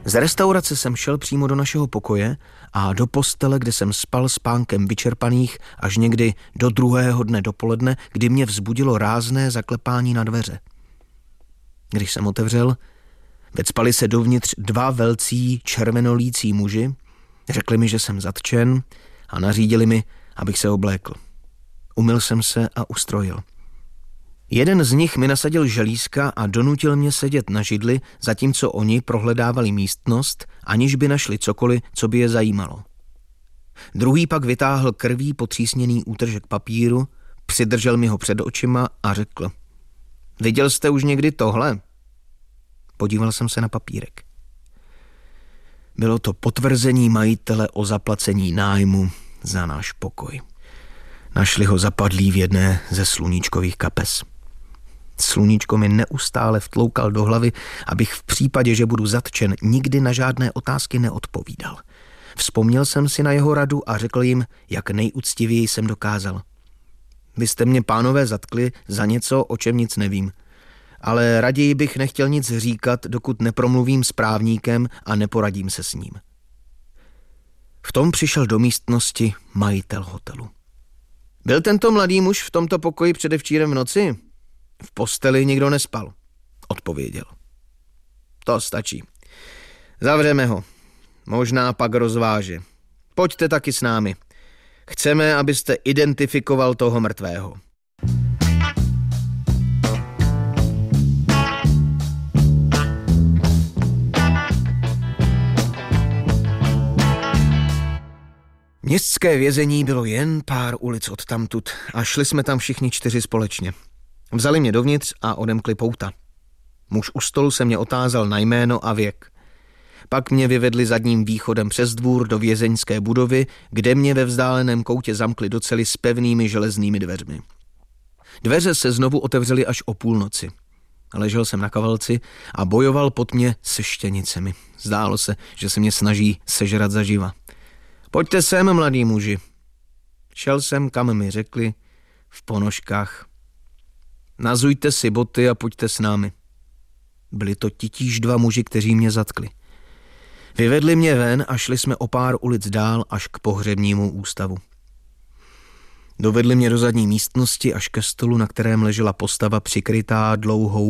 Z restaurace jsem šel přímo do našeho pokoje a do postele, kde jsem spal spánkem vyčerpaných až někdy do druhého dne dopoledne, kdy mě vzbudilo rázné zaklepání na dveře. Když jsem otevřel, vecpali se dovnitř dva velcí červenolící muži, řekli mi, že jsem zatčen a nařídili mi, abych se oblékl. Umyl jsem se a ustrojil. Jeden z nich mi nasadil želízka a donutil mě sedět na židli, zatímco oni prohledávali místnost, aniž by našli cokoliv, co by je zajímalo. Druhý pak vytáhl krví potřísněný útržek papíru, přidržel mi ho před očima a řekl: Viděl jste už někdy tohle? Podíval jsem se na papírek. Bylo to potvrzení majitele o zaplacení nájmu za náš pokoj. Našli ho zapadlý v jedné ze sluníčkových kapes. Sluníčko mi neustále vtloukal do hlavy, abych v případě, že budu zatčen, nikdy na žádné otázky neodpovídal. Vzpomněl jsem si na jeho radu a řekl jim, jak nejúctivěji jsem dokázal. Vy jste mě, pánové, zatkli za něco, o čem nic nevím. Ale raději bych nechtěl nic říkat, dokud nepromluvím s právníkem a neporadím se s ním. V tom přišel do místnosti majitel hotelu. Byl tento mladý muž v tomto pokoji předevčírem v noci? V posteli nikdo nespal, odpověděl. To stačí. Zavřeme ho. Možná pak rozváže. Pojďte taky s námi. Chceme, abyste identifikoval toho mrtvého. Městské vězení bylo jen pár ulic odtamtud a šli jsme tam všichni 4 společně. Vzali mě dovnitř a odemkli pouta. Muž u stolu se mě otázal na jméno a věk. Pak mě vyvedli zadním východem přes dvůr do vězeňské budovy, kde mě ve vzdáleném koutě zamkli do cely s pevnými železnými dveřmi. Dveře se znovu otevřely až o půlnoci. Ležel jsem na kavalci a bojoval pod mě se štěnicemi. Zdálo se, že se mě snaží sežrat zaživa. Pojďte sem, mladí muži. Šel jsem, kam mi řekli, v ponožkách. Nazujte si boty a pojďte s námi. Byli to titíž 2 muži, kteří mě zatkli. Vyvedli mě ven a šli jsme o pár ulic dál až k pohřebnímu ústavu. Dovedli mě do zadní místnosti až ke stolu, na kterém ležela postava přikrytá dlouhou